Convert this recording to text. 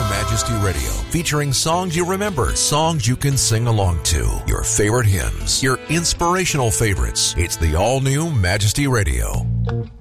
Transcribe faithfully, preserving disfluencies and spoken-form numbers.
Majesty Radio, featuring songs you remember, songs you can sing along to, your favorite hymns, your inspirational favorites. It's the all-new Majesty Radio.